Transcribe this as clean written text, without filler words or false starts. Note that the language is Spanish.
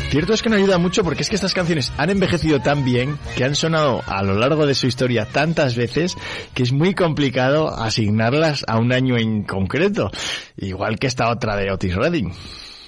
Cierto es que no ayuda mucho porque es que estas canciones han envejecido tan bien, que han sonado a lo largo de su historia tantas veces, que es muy complicado asignarlas a un año en concreto. Igual que esta otra de Otis Redding.